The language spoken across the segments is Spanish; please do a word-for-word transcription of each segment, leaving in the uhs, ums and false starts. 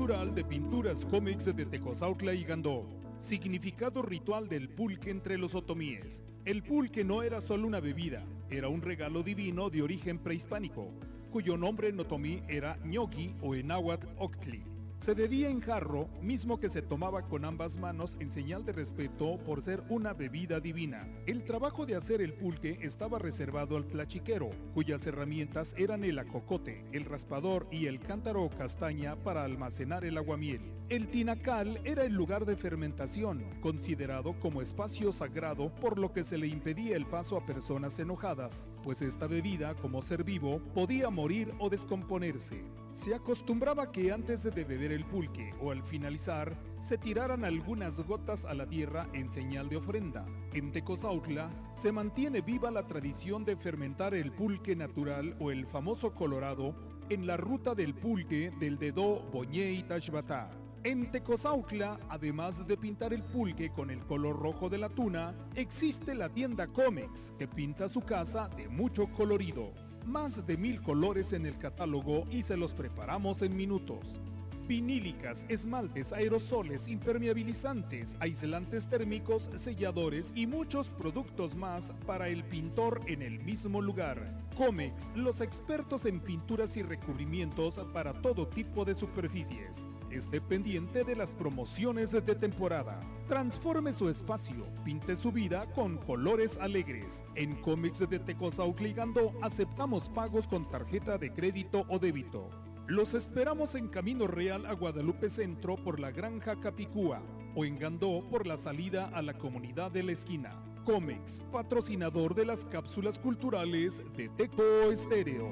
Cultural de Pinturas Cómics de Tecozautla y Gandó. Significado ritual del pulque entre los otomíes. El pulque no era solo una bebida, era un regalo divino de origen prehispánico, cuyo nombre en otomí era ñoqui o en náhuatl octli. Se bebía en jarro, mismo que se tomaba con ambas manos en señal de respeto por ser una bebida divina. El trabajo de hacer el pulque estaba reservado al tlachiquero, cuyas herramientas eran el acocote, el raspador y el cántaro o castaña para almacenar el aguamiel. El tinacal era el lugar de fermentación, considerado como espacio sagrado, por lo que se le impedía el paso a personas enojadas, pues esta bebida, como ser vivo, podía morir o descomponerse. Se acostumbraba que antes de beber el pulque o al finalizar, se tiraran algunas gotas a la tierra en señal de ofrenda. En Tecozautla se mantiene viva la tradición de fermentar el pulque natural o el famoso colorado en la ruta del pulque del Dedó, Boñé y Tashbatá. En Tecozautla, además de pintar el pulque con el color rojo de la tuna, existe la tienda Comex, que pinta su casa de mucho colorido. Más de mil colores en el catálogo y se los preparamos en minutos. Vinílicas, esmaltes, aerosoles, impermeabilizantes, aislantes térmicos, selladores y muchos productos más para el pintor en el mismo lugar. Comex, los expertos en pinturas y recubrimientos para todo tipo de superficies. Esté pendiente de las promociones de temporada. Transforme su espacio, pinte su vida con colores alegres. En Comex de Tecozautla y Gandó aceptamos pagos con tarjeta de crédito o débito. Los esperamos en Camino Real a Guadalupe Centro por la Granja Capicúa o en Gandó por la salida a la comunidad de la esquina. Comex, patrocinador de las cápsulas culturales de Teco Estéreo.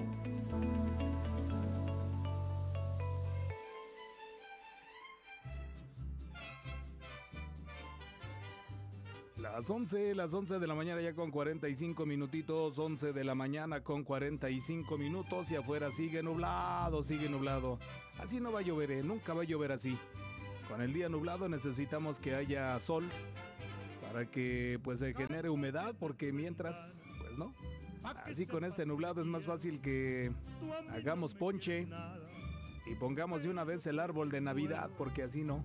Las once, las once de la mañana ya con cuarenta y cinco minutitos, once de la mañana con cuarenta y cinco minutos y afuera sigue nublado, sigue nublado. Así no va a llover, ¿eh? Nunca va a llover así. Con el día nublado necesitamos que haya sol para que pues se genere humedad, porque mientras, pues no. Así con este nublado es más fácil que hagamos ponche y pongamos de una vez el árbol de Navidad, porque así no.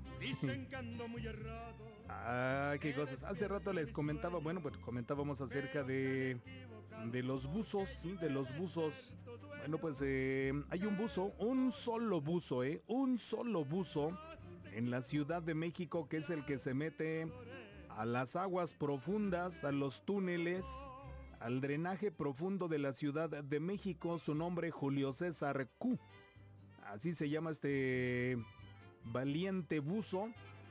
Ah, qué cosas. Hace rato les comentaba, bueno, pues comentábamos acerca de, de los buzos, sí, de los buzos. Bueno, pues eh, hay un buzo, un solo buzo, eh, un solo buzo en la Ciudad de México, que es el que se mete a las aguas profundas, a los túneles, al drenaje profundo de la Ciudad de México. Su nombre, Julio César Q. Así se llama este valiente buzo,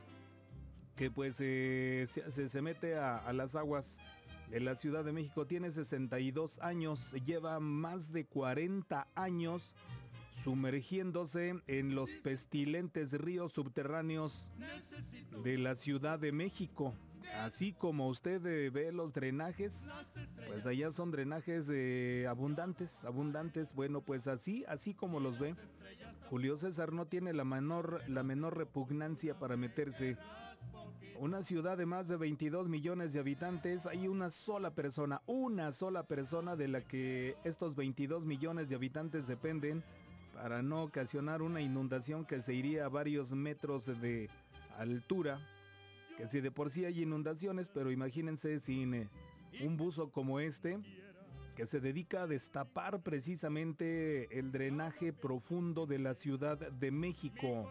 que pues eh, se, se mete a, a las aguas de la Ciudad de México. Tiene sesenta y dos años, lleva más de cuarenta años sumergiéndose en los pestilentes ríos subterráneos de la Ciudad de México. Así como usted eh, ve los drenajes, pues allá son drenajes eh, abundantes, abundantes. Bueno, pues así, así como los ve, Julio César no tiene la menor, la menor repugnancia para meterse. Una ciudad de más de veintidós millones de habitantes, hay una sola persona, una sola persona de la que estos veintidós millones de habitantes dependen para no ocasionar una inundación que se iría a varios metros de altura. Que si de por sí hay inundaciones, pero imagínense sin eh, un buzo como este, que se dedica a destapar precisamente el drenaje profundo de la Ciudad de México.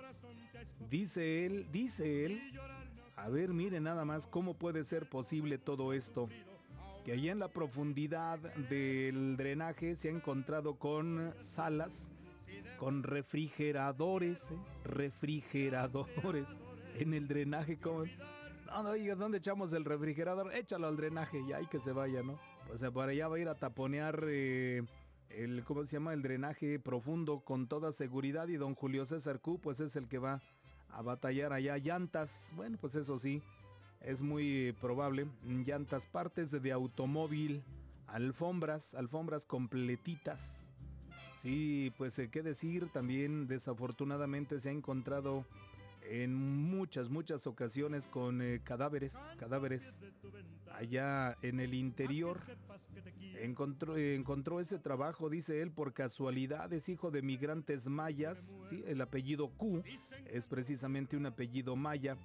Dice él, dice él, a ver, mire nada más cómo puede ser posible todo esto. Que allá en la profundidad del drenaje se ha encontrado con salas, con refrigeradores, ¿eh? refrigeradores en el drenaje. Como, no, no, oiga, ¿dónde echamos el refrigerador? Échalo al drenaje y ahí que se vaya, ¿no? Pues para allá va a ir a taponear eh, el, ¿cómo se llama? El drenaje profundo con toda seguridad, y don Julio César Q, pues es el que va a batallar allá. Llantas, bueno, pues eso sí, es muy probable. Llantas, partes de automóvil, alfombras, alfombras completitas. Sí, pues qué decir, también desafortunadamente se ha encontrado en muchas, muchas ocasiones con eh, cadáveres, cadáveres allá en el interior. Encontró, encontró ese trabajo, dice él, por casualidad. Es hijo de migrantes mayas, ¿sí? El apellido Q es precisamente un apellido maya.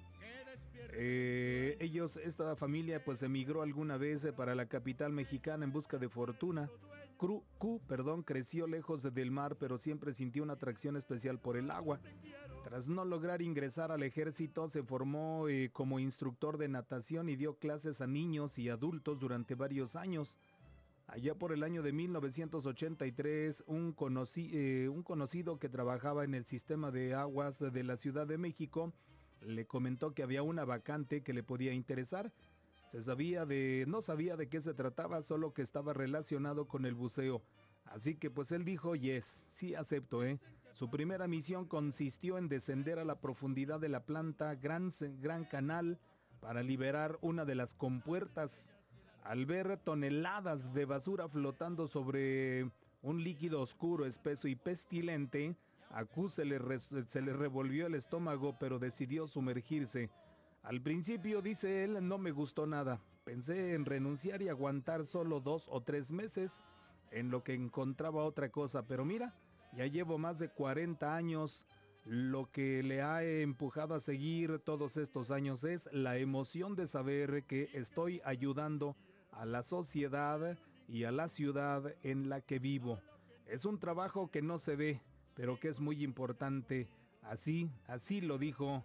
Eh, ellos, esta familia, pues emigró alguna vez para la capital mexicana en busca de fortuna. Q, Q, perdón, creció lejos del mar, pero siempre sintió una atracción especial por el agua. Tras no lograr ingresar al ejército, se formó eh, como instructor de natación y dio clases a niños y adultos durante varios años. Allá por el año de mil novecientos ochenta y tres, un, conocí, eh, un conocido que trabajaba en el sistema de aguas de la Ciudad de México le comentó que había una vacante que le podía interesar. Se sabía de, no sabía de qué se trataba, solo que estaba relacionado con el buceo. Así que pues él dijo, yes, sí acepto, ¿eh? Su primera misión consistió en descender a la profundidad de la planta Gran, Gran Canal para liberar una de las compuertas. Al ver toneladas de basura flotando sobre un líquido oscuro, espeso y pestilente, a Q se le, re, se le revolvió el estómago, pero decidió sumergirse. Al principio, dice él, no me gustó nada. Pensé en renunciar y aguantar solo dos o tres meses en lo que encontraba otra cosa, pero mira, ya llevo más de cuarenta años. Lo que le ha empujado a seguir todos estos años es la emoción de saber que estoy ayudando a la sociedad y a la ciudad en la que vivo. Es un trabajo que no se ve, pero que es muy importante. Así, así lo dijo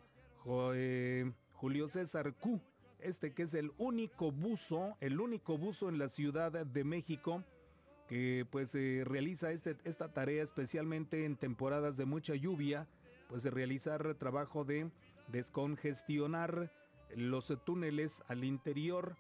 eh, Julio César Q, este que es el único buzo, el único buzo en la Ciudad de México que pues eh, realiza este, esta tarea especialmente en temporadas de mucha lluvia, pues de realizar trabajo de descongestionar los túneles al interior.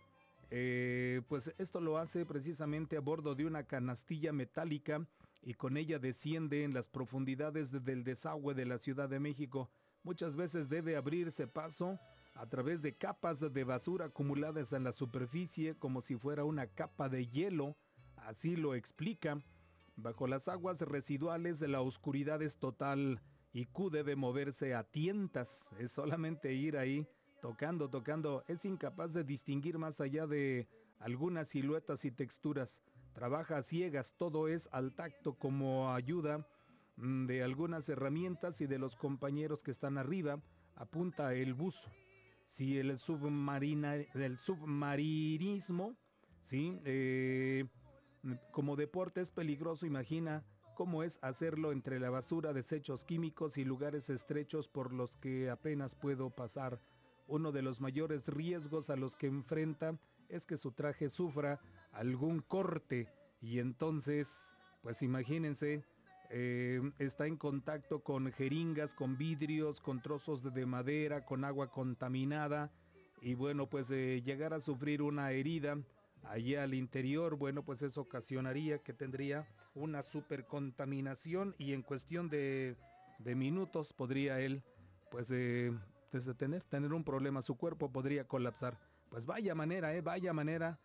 Eh, pues esto lo hace precisamente a bordo de una canastilla metálica y con ella desciende en las profundidades de, del desagüe de la Ciudad de México. Muchas veces debe abrirse paso a través de capas de basura acumuladas en la superficie como si fuera una capa de hielo, así lo explica. Bajo las aguas residuales la oscuridad es total y Q debe moverse a tientas, es solamente ir ahí tocando, tocando, es incapaz de distinguir más allá de algunas siluetas y texturas. Trabaja a ciegas, todo es al tacto como ayuda de algunas herramientas y de los compañeros que están arriba. Apunta el buzo. Si el, submarina, el submarinismo, ¿sí? eh, como deporte es peligroso, imagina cómo es hacerlo entre la basura, desechos químicos y lugares estrechos por los que apenas puedo pasar. Uno de los mayores riesgos a los que enfrenta es que su traje sufra algún corte y entonces, pues imagínense, eh, está en contacto con jeringas, con vidrios, con trozos de madera, con agua contaminada y bueno, pues eh, llegar a sufrir una herida allá al interior, bueno, pues eso ocasionaría que tendría una supercontaminación y en cuestión de, de minutos podría él, pues, eh, tener, tener un problema, su cuerpo podría colapsar. Pues vaya manera, eh, vaya manera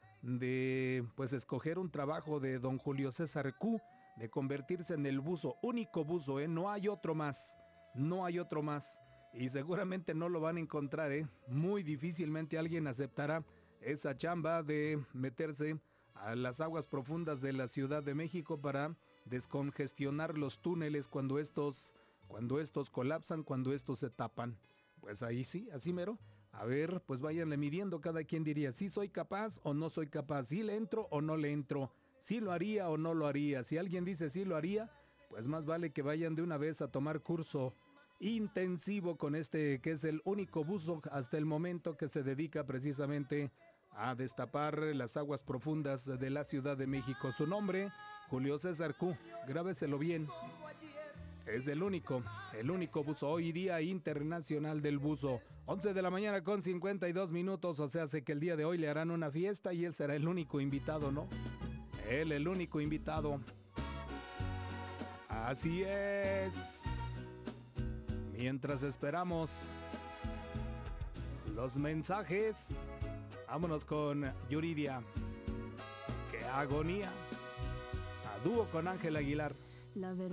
de, pues, escoger un trabajo de don Julio César Q, de convertirse en el buzo, único buzo, eh, no hay otro más, no hay otro más. Y seguramente no lo van a encontrar, eh, muy difícilmente alguien aceptará esa chamba de meterse a las aguas profundas de la Ciudad de México para descongestionar los túneles cuando estos, cuando estos colapsan, cuando estos se tapan. Pues ahí sí, así mero. A ver, pues váyanle midiendo, cada quien diría, si soy capaz o no soy capaz, si le entro o no le entro, si lo haría o no lo haría. Si alguien dice sí lo haría, pues más vale que vayan de una vez a tomar curso intensivo con este, que es el único buzo hasta el momento que se dedica precisamente a destapar las aguas profundas de la Ciudad de México. Su nombre, Julio César Q, grábeselo bien. Es el único, el único buzo, hoy día internacional del buzo. once de la mañana con cincuenta y dos minutos, o sea, sé que el día de hoy le harán una fiesta y él será el único invitado, ¿no? Él, el único invitado. Así es. Mientras esperamos los mensajes, vámonos con Yuridia. ¡Qué agonía! A dúo con Ángel Aguilar. La verdad.